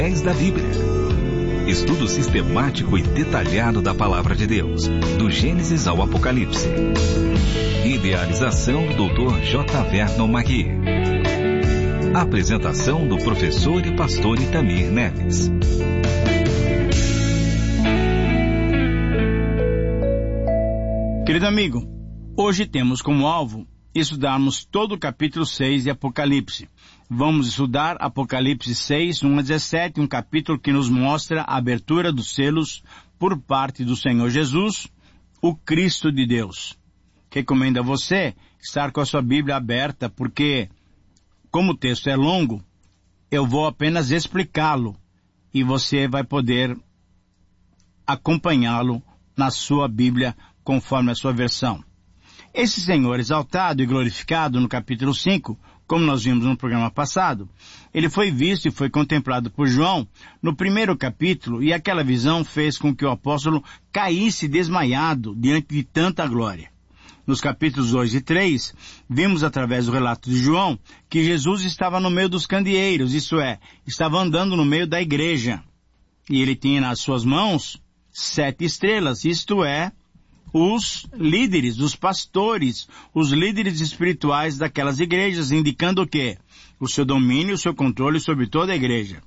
da Bíblia. Estudo sistemático e detalhado da Palavra de Deus, do Gênesis ao Apocalipse. Idealização do Dr. J. Vernon Magui. Apresentação do professor e pastor Itamir Neves. Querido amigo, hoje temos como alvo estudarmos todo o capítulo 6 de Apocalipse. Vamos estudar Apocalipse 6, 1 a 17, um capítulo que nos mostra a abertura dos selos por parte do Senhor Jesus, o Cristo de Deus. Recomendo a você estar com a sua Bíblia aberta, porque, como o texto é longo, eu vou apenas explicá-lo e você vai poder acompanhá-lo na sua Bíblia conforme a sua versão. Esse Senhor exaltado e glorificado no capítulo 5, como nós vimos no programa passado, ele foi visto e foi contemplado por João no primeiro capítulo, e aquela visão fez com que o apóstolo caísse desmaiado diante de tanta glória. Nos capítulos 2 e 3, vimos através do relato de João que Jesus estava no meio dos candeeiros, isto é, estava andando no meio da igreja. E ele tinha nas suas mãos 7 estrelas, isto é, os líderes, os pastores, os líderes espirituais daquelas igrejas, indicando o quê? O seu domínio, o seu controle sobre toda a igreja.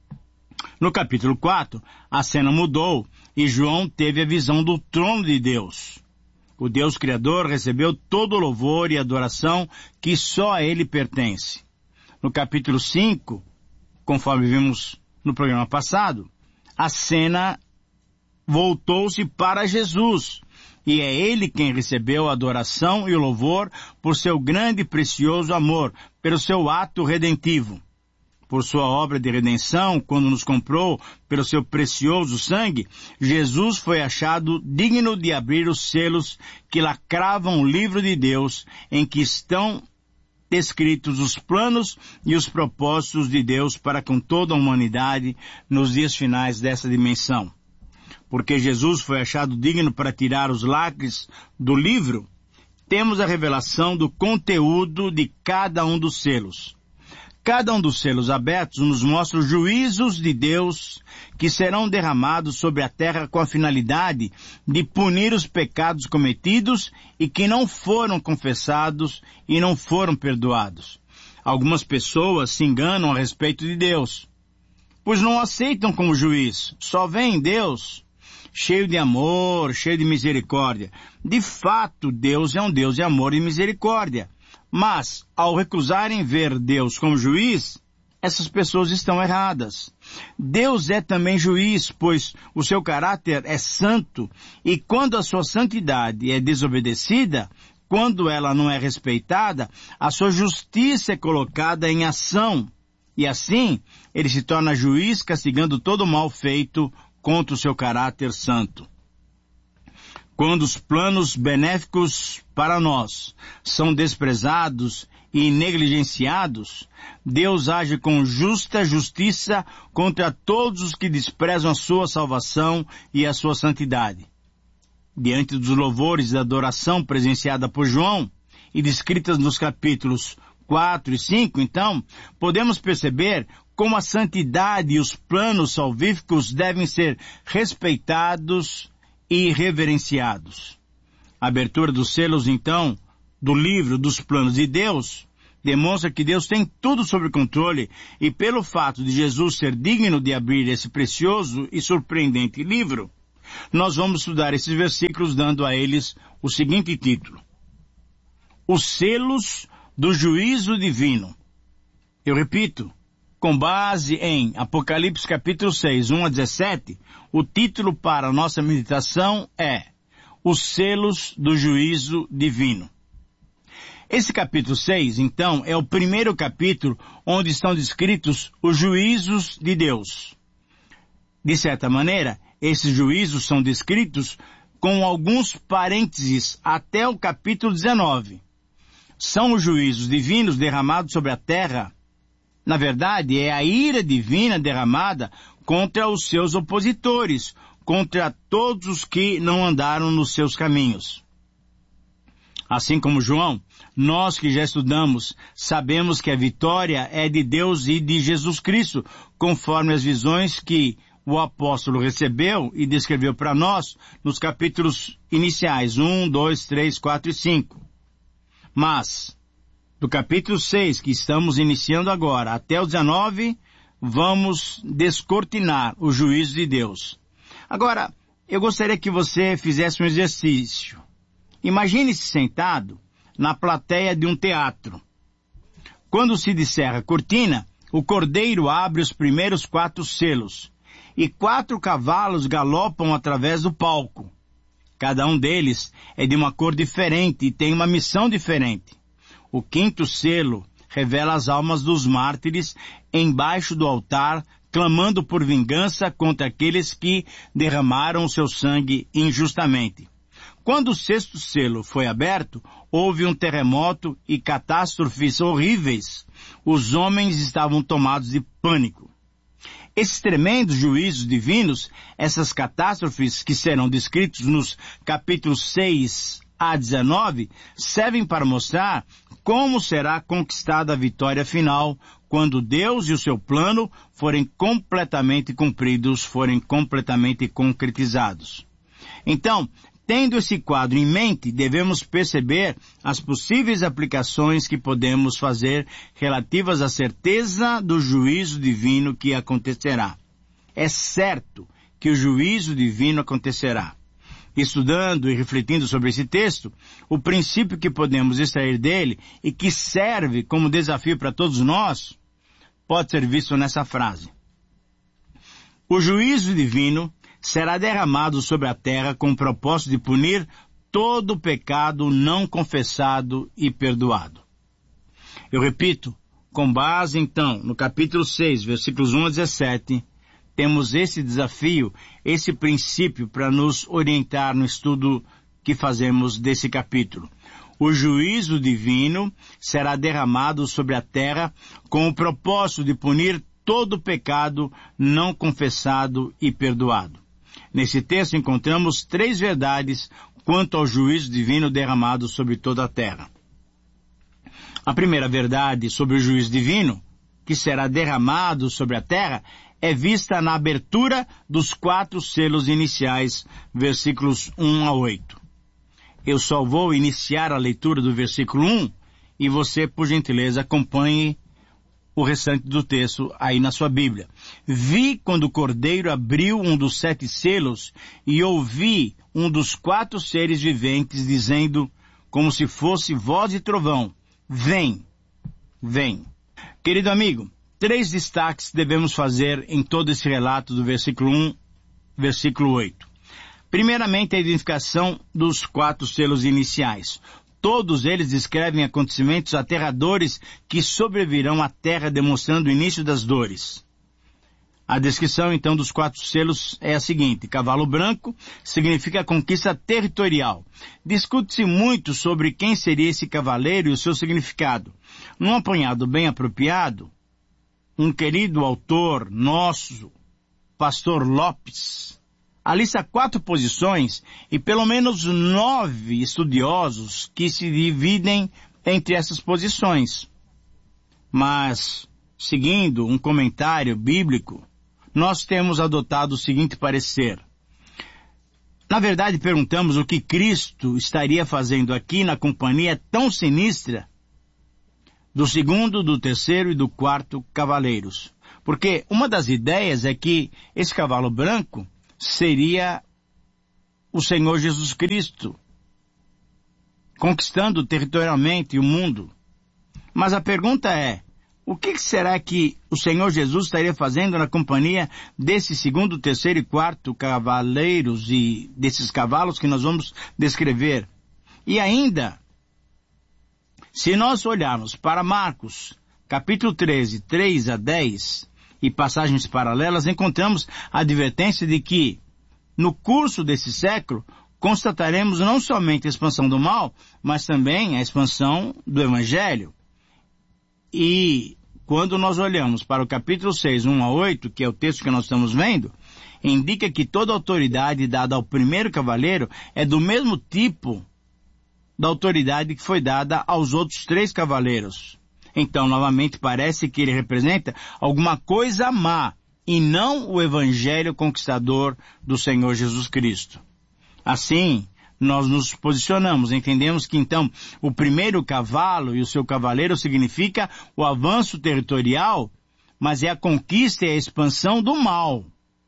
No capítulo 4, a cena mudou e João teve a visão do trono de Deus. O Deus Criador recebeu todo o louvor e adoração que só a ele pertence. No capítulo 5, conforme vimos no programa passado, a cena voltou-se para Jesus. E é ele quem recebeu a adoração e o louvor por seu grande e precioso amor, pelo seu ato redentivo. Por sua obra de redenção, quando nos comprou pelo seu precioso sangue, Jesus foi achado digno de abrir os selos que lacravam o livro de Deus, em que estão escritos os planos e os propósitos de Deus para com toda a humanidade nos dias finais dessa dimensão. Porque Jesus foi achado digno para tirar os lacres do livro, temos a revelação do conteúdo de cada um dos selos. Cada um dos selos abertos nos mostra os juízos de Deus que serão derramados sobre a terra com a finalidade de punir os pecados cometidos e que não foram confessados e não foram perdoados. Algumas pessoas se enganam a respeito de Deus, pois não aceitam como juiz, só veem Deus cheio de amor, cheio de misericórdia. De fato, Deus é um Deus de amor e misericórdia. Mas, ao recusarem ver Deus como juiz, essas pessoas estão erradas. Deus é também juiz, pois o seu caráter é santo, e quando a sua santidade é desobedecida, quando ela não é respeitada, a sua justiça é colocada em ação. E assim, ele se torna juiz, castigando todo o mal feito contra o seu caráter santo. Quando os planos benéficos para nós são desprezados e negligenciados, Deus age com justa justiça contra todos os que desprezam a sua salvação e a sua santidade. Diante dos louvores da adoração presenciada por João e descritas nos capítulos 4 e 5, então, podemos perceber como a santidade e os planos salvíficos devem ser respeitados e reverenciados. A abertura dos selos, então, do livro dos planos de Deus, demonstra que Deus tem tudo sob controle, e pelo fato de Jesus ser digno de abrir esse precioso e surpreendente livro, nós vamos estudar esses versículos dando a eles o seguinte título: Os selos do juízo divino. Eu repito, com base em Apocalipse capítulo 6, 1 a 17, o título para a nossa meditação é Os selos do juízo divino. Esse capítulo 6, então, é o primeiro capítulo onde estão descritos os juízos de Deus. De certa maneira, esses juízos são descritos com alguns parênteses até o capítulo 19. São os juízos divinos derramados sobre a terra. Na verdade, é a ira divina derramada contra os seus opositores, contra todos os que não andaram nos seus caminhos. Assim como João, nós que já estudamos, sabemos que a vitória é de Deus e de Jesus Cristo, conforme as visões que o apóstolo recebeu e descreveu para nós nos capítulos iniciais 1, 2, 3, 4 e 5. Mas, do capítulo 6, que estamos iniciando agora, até o 19, vamos descortinar o juízo de Deus. Agora, eu gostaria que você fizesse um exercício. Imagine-se sentado na plateia de um teatro. Quando se descerra a cortina, o cordeiro abre os primeiros 4 selos, e 4 cavalos galopam através do palco. Cada um deles é de uma cor diferente e tem uma missão diferente. O 5º selo revela as almas dos mártires embaixo do altar, clamando por vingança contra aqueles que derramaram o seu sangue injustamente. Quando o 6º selo foi aberto, houve um terremoto e catástrofes horríveis. Os homens estavam tomados de pânico. Esses tremendos juízos divinos, essas catástrofes que serão descritos nos capítulos 6 a 19, servem para mostrar como será conquistada a vitória final quando Deus e o seu plano forem completamente cumpridos, forem completamente concretizados. Então, tendo esse quadro em mente, devemos perceber as possíveis aplicações que podemos fazer relativas à certeza do juízo divino que acontecerá. É certo que o juízo divino acontecerá. Estudando e refletindo sobre esse texto, o princípio que podemos extrair dele e que serve como desafio para todos nós, pode ser visto nessa frase. O juízo divino será derramado sobre a terra com o propósito de punir todo o pecado não confessado e perdoado. Eu repito, com base então no capítulo 6, versículos 1 a 17, temos esse desafio, esse princípio para nos orientar no estudo que fazemos desse capítulo. O juízo divino será derramado sobre a terra com o propósito de punir todo o pecado não confessado e perdoado. Nesse texto encontramos 3 verdades quanto ao juízo divino derramado sobre toda a terra. A primeira verdade sobre o juízo divino, que será derramado sobre a terra, é vista na abertura dos 4 selos iniciais, versículos 1 a 8. Eu só vou iniciar a leitura do versículo 1 e você, por gentileza, acompanhe o restante do texto aí na sua Bíblia. Vi quando o cordeiro abriu um dos 7 selos e ouvi um dos 4 seres viventes dizendo, como se fosse voz de trovão, vem, vem. Querido amigo, 3 destaques devemos fazer em todo esse relato do versículo 1, versículo 8. Primeiramente, a identificação dos 4 selos iniciais. Todos eles descrevem acontecimentos aterradores que sobrevirão à terra, demonstrando o início das dores. A descrição, então, dos 4 selos é a seguinte. Cavalo branco significa conquista territorial. Discute-se muito sobre quem seria esse cavaleiro e o seu significado. Num apanhado bem apropriado, um querido autor nosso, Pastor Lopes, alista 4 posições e pelo menos 9 estudiosos que se dividem entre essas posições. Mas, seguindo um comentário bíblico, nós temos adotado o seguinte parecer. Na verdade, perguntamos o que Cristo estaria fazendo aqui na companhia tão sinistra do 2º, do 3º e do 4º cavaleiros. Porque uma das ideias é que esse cavalo branco seria o Senhor Jesus Cristo, conquistando territorialmente o mundo. Mas a pergunta é, o que será que o Senhor Jesus estaria fazendo na companhia desses 2º, 3º e 4º cavaleiros e desses cavalos que nós vamos descrever? E ainda, se nós olharmos para Marcos, capítulo 13, 3 a 10, e passagens paralelas, encontramos a advertência de que, no curso desse século, constataremos não somente a expansão do mal, mas também a expansão do Evangelho. E quando nós olhamos para o capítulo 6, 1 a 8, que é o texto que nós estamos vendo, indica que toda a autoridade dada ao primeiro cavaleiro é do mesmo tipo da autoridade que foi dada aos outros 3 cavaleiros. Então, novamente, parece que ele representa alguma coisa má, e não o evangelho conquistador do Senhor Jesus Cristo. Assim, nós nos posicionamos, entendemos que então o primeiro cavalo e o seu cavaleiro significa o avanço territorial, mas é a conquista e a expansão do mal.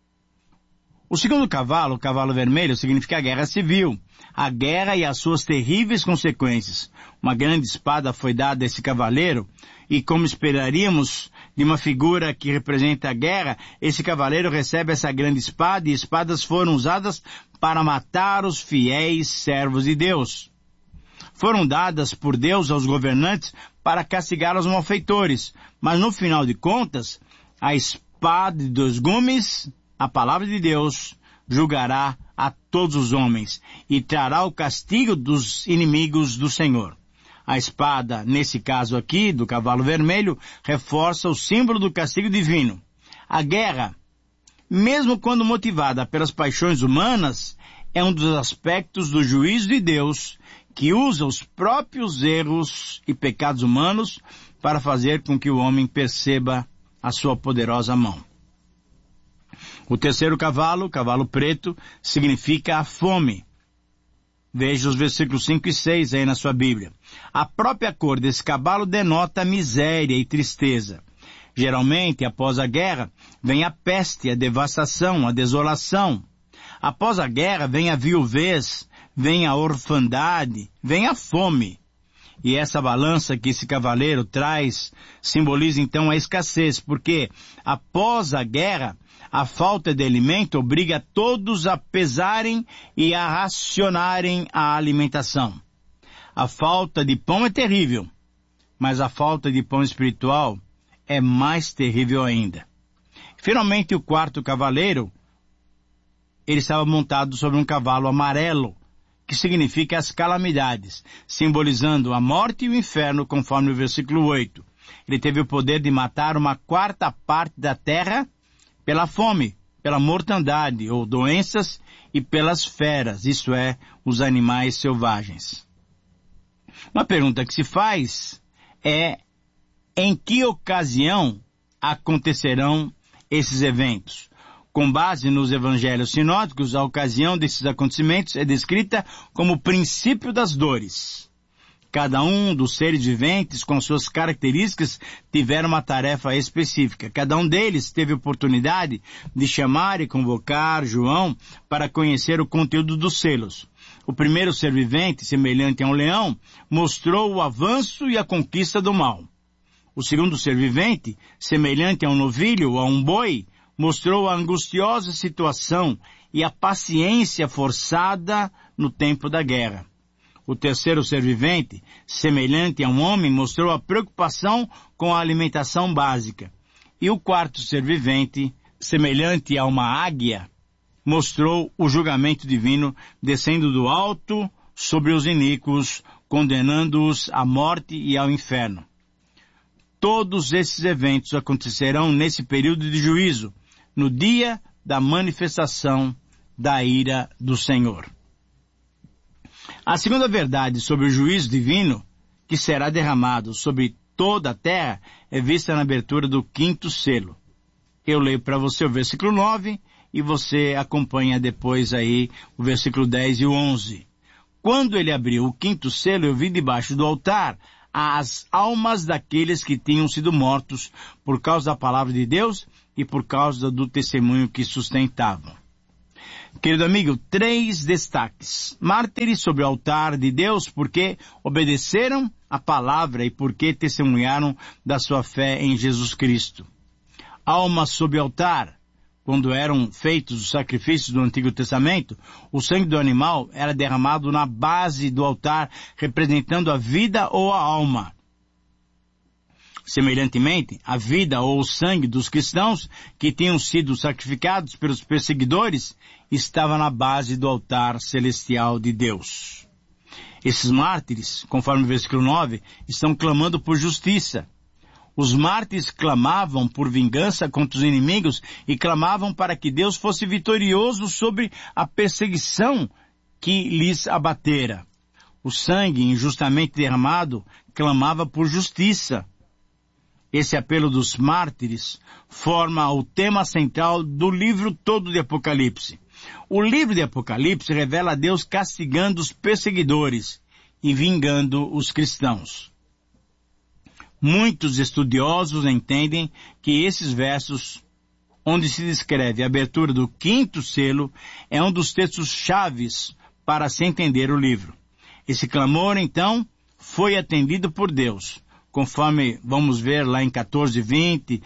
O segundo cavalo, o cavalo vermelho, significa a guerra civil, a guerra e as suas terríveis consequências. Uma grande espada foi dada a esse cavaleiro, e como esperaríamos de uma figura que representa a guerra, esse cavaleiro recebe essa grande espada, e espadas foram usadas para matar os fiéis servos de Deus. Foram dadas por Deus aos governantes para castigar os malfeitores, mas no final de contas, a espada de 2 gumes, a palavra de Deus, julgará a todos os homens e trará o castigo dos inimigos do Senhor. A espada, nesse caso aqui, do cavalo vermelho, reforça o símbolo do castigo divino. A guerra, mesmo quando motivada pelas paixões humanas, é um dos aspectos do juízo de Deus que usa os próprios erros e pecados humanos para fazer com que o homem perceba a sua poderosa mão. O terceiro cavalo, o cavalo preto, significa a fome. Veja os versículos 5 e 6 aí na sua Bíblia. A própria cor desse cavalo denota miséria e tristeza. Geralmente, após a guerra, vem a peste, a devastação, a desolação. Após a guerra, vem a viuvez, vem a orfandade, vem a fome. E essa balança que esse cavaleiro traz simboliza então a escassez, porque após a guerra, a falta de alimento obriga todos a pesarem e a racionarem a alimentação. A falta de pão é terrível, mas a falta de pão espiritual é mais terrível ainda. Finalmente, o quarto cavaleiro, ele estava montado sobre um cavalo amarelo, que significa as calamidades, simbolizando a morte e o inferno, conforme o versículo 8. Ele teve o poder de matar 1/4 parte da terra pela fome, pela mortandade ou doenças e pelas feras, isto é, os animais selvagens. Uma pergunta que se faz é: em que ocasião acontecerão esses eventos? Com base nos evangelhos sinóticos, a ocasião desses acontecimentos é descrita como o princípio das dores. Cada um dos seres viventes, com suas características, tiveram uma tarefa específica. Cada um deles teve oportunidade de chamar e convocar João para conhecer o conteúdo dos selos. O primeiro ser vivente, semelhante a um leão, mostrou o avanço e a conquista do mal. O segundo ser vivente, semelhante a um novilho ou a um boi, mostrou a angustiosa situação e a paciência forçada no tempo da guerra. O terceiro ser vivente, semelhante a um homem, mostrou a preocupação com a alimentação básica. E o quarto ser vivente, semelhante a uma águia, mostrou o julgamento divino descendo do alto sobre os iníquos, condenando-os à morte e ao inferno. Todos esses eventos acontecerão nesse período de juízo, no dia da manifestação da ira do Senhor. A segunda verdade sobre o juízo divino, que será derramado sobre toda a terra, é vista na abertura do 5º selo. Eu leio para você o versículo 9 e você acompanha depois aí o versículo 10 e o 11. Quando ele abriu o 5º selo, eu vi debaixo do altar as almas daqueles que tinham sido mortos por causa da palavra de Deus e por causa do testemunho que sustentavam. Querido amigo, 3 destaques. Mártires sobre o altar de Deus porque obedeceram a palavra e porque testemunharam da sua fé em Jesus Cristo. Almas sobre o altar. Quando eram feitos os sacrifícios do Antigo Testamento, o sangue do animal era derramado na base do altar, representando a vida ou a alma. Semelhantemente, a vida ou o sangue dos cristãos que tinham sido sacrificados pelos perseguidores estava na base do altar celestial de Deus. Esses mártires, conforme o versículo 9, estão clamando por justiça. Os mártires clamavam por vingança contra os inimigos e clamavam para que Deus fosse vitorioso sobre a perseguição que lhes abatera. O sangue injustamente derramado clamava por justiça. Esse apelo dos mártires forma o tema central do livro todo de Apocalipse. O livro de Apocalipse revela a Deus castigando os perseguidores e vingando os cristãos. Muitos estudiosos entendem que esses versos, onde se descreve a abertura do 5º selo, é um dos textos chaves para se entender o livro. Esse clamor, então, foi atendido por Deus, conforme vamos ver lá em 14:20,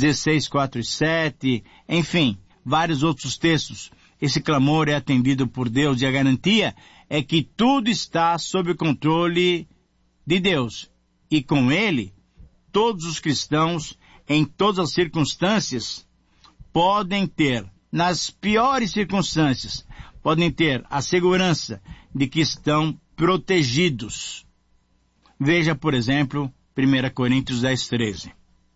16:4-7, enfim, vários outros textos. Esse clamor é atendido por Deus e a garantia é que tudo está sob o controle de Deus. E com Ele, todos os cristãos, em todas as circunstâncias, podem ter, nas piores circunstâncias, podem ter a segurança de que estão protegidos. Veja, por exemplo, 1 Coríntios 10:13.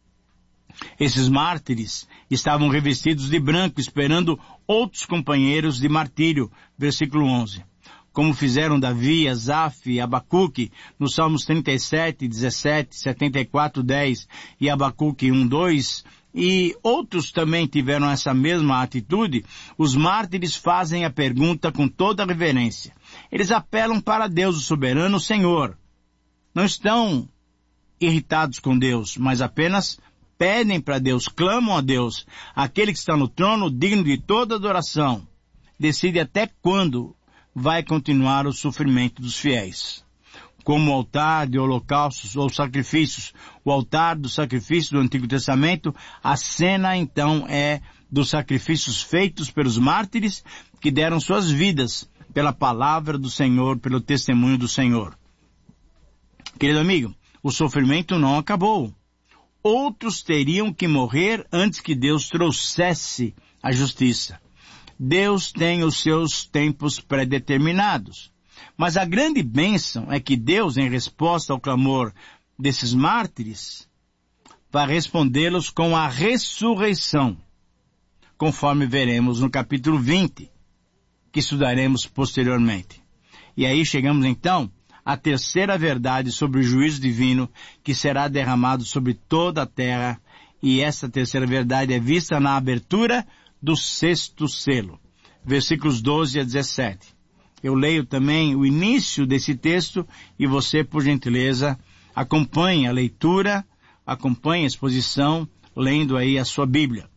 Esses mártires estavam revestidos de branco, esperando outros companheiros de martírio, versículo 11. Como fizeram Davi, Asaf e Abacuque, nos Salmos 37, 17, 74, 10 e Abacuque 1, 2, e outros também tiveram essa mesma atitude, os mártires fazem a pergunta com toda a reverência. Eles apelam para Deus, o soberano Senhor. Não estão irritados com Deus, mas apenas pedem para Deus, clamam a Deus, aquele que está no trono, digno de toda adoração. Decide até quando vai continuar o sofrimento dos fiéis. Como o altar de holocaustos ou sacrifícios, o altar do sacrifício do Antigo Testamento, a cena então é dos sacrifícios feitos pelos mártires que deram suas vidas pela palavra do Senhor, pelo testemunho do Senhor. Querido amigo, o sofrimento não acabou. Outros teriam que morrer antes que Deus trouxesse a justiça. Deus tem os seus tempos pré-determinados. Mas a grande bênção é que Deus, em resposta ao clamor desses mártires, vai respondê-los com a ressurreição, conforme veremos no capítulo 20, que estudaremos posteriormente. E aí chegamos então à terceira verdade sobre o juízo divino que será derramado sobre toda a terra, e essa terceira verdade é vista na abertura do 6º selo, versículos 12 a 17. Eu leio também o início desse texto e você, por gentileza, acompanhe a leitura, acompanhe a exposição, lendo aí a sua Bíblia.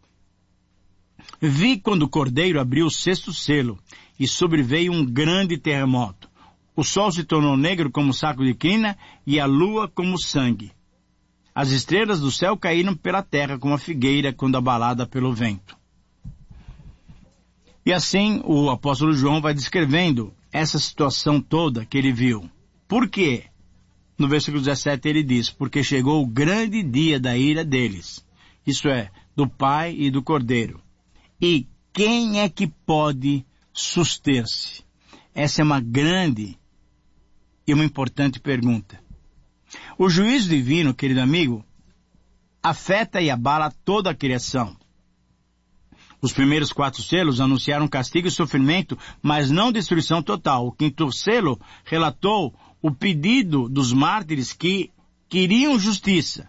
Vi quando o Cordeiro abriu o 6º selo e sobreveio um grande terremoto. O sol se tornou negro como saco de crina e a lua como sangue. As estrelas do céu caíram pela terra como a figueira quando abalada pelo vento. E assim o apóstolo João vai descrevendo essa situação toda que ele viu. Por quê? No versículo 17 ele diz, porque chegou o grande dia da ira deles, isso é, do Pai e do Cordeiro. E quem é que pode suster-se? Essa é uma grande e uma importante pergunta. O juízo divino, querido amigo, afeta e abala toda a criação. Os primeiros 4 selos anunciaram castigo e sofrimento, mas não destruição total. O 5º selo relatou o pedido dos mártires que queriam justiça.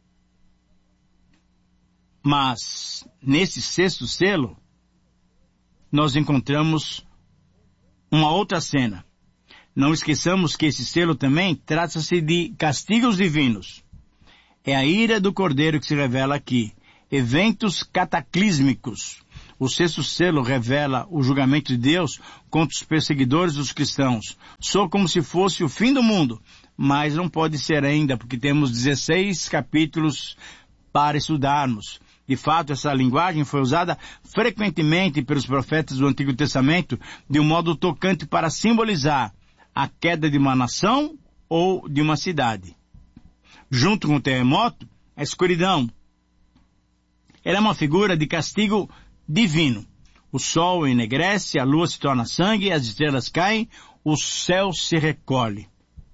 Mas, nesse 6º selo, nós encontramos uma outra cena. Não esqueçamos que esse selo também trata-se de castigos divinos. É a ira do Cordeiro que se revela aqui. Eventos cataclísmicos. O 6º selo revela o julgamento de Deus contra os perseguidores dos cristãos. Soa como se fosse o fim do mundo, mas não pode ser ainda, porque temos 16 capítulos para estudarmos. De fato, essa linguagem foi usada frequentemente pelos profetas do Antigo Testamento de um modo tocante para simbolizar a queda de uma nação ou de uma cidade. Junto com o terremoto, a escuridão. Ela é uma figura de castigo divino. O sol enegrece, a lua se torna sangue, as estrelas caem, o céu se recolhe.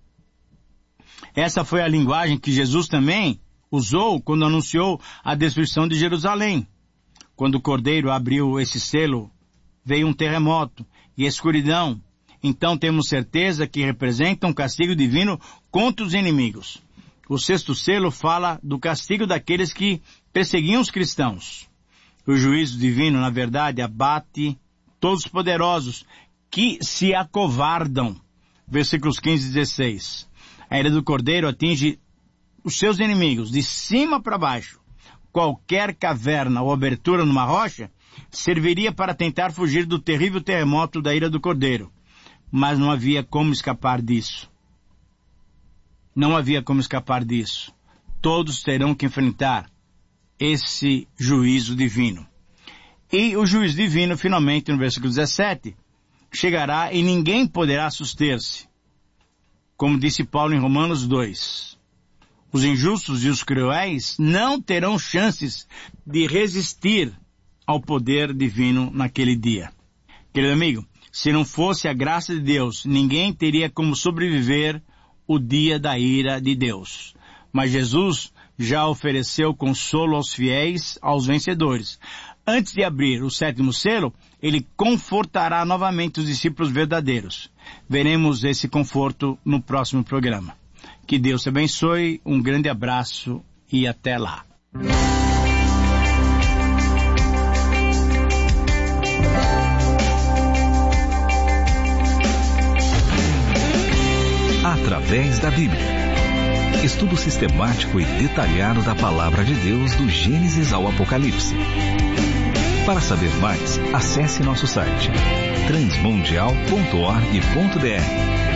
Essa foi a linguagem que Jesus também usou quando anunciou a destruição de Jerusalém. Quando o Cordeiro abriu esse selo, veio um terremoto e a escuridão. então temos certeza que representa um castigo divino contra os inimigos. O sexto selo fala do castigo daqueles que perseguiam os cristãos. O juízo divino, na verdade, abate todos os poderosos que se acovardam. Versículos 15 e 16. A ira do Cordeiro atinge os seus inimigos de cima para baixo. Qualquer caverna ou abertura numa rocha serviria para tentar fugir do terrível terremoto da ira do Cordeiro. Mas não havia como escapar disso. Não havia como escapar disso. Todos terão que enfrentar esse juízo divino. E o juízo divino, finalmente, no versículo 17, chegará e ninguém poderá suster-se. Como disse Paulo em Romanos 2. Os injustos e os cruéis não terão chances de resistir ao poder divino naquele dia. Querido amigo, se não fosse a graça de Deus, ninguém teria como sobreviver o dia da ira de Deus. Mas Jesus já ofereceu consolo aos fiéis, aos vencedores. Antes de abrir o sétimo selo, ele confortará novamente os discípulos verdadeiros. Veremos esse conforto no próximo programa. Que Deus te abençoe, um grande abraço e até lá. Através da Bíblia. Estudo sistemático e detalhado da Palavra de Deus do Gênesis ao Apocalipse. Para saber mais, acesse nosso site transmundial.org.br.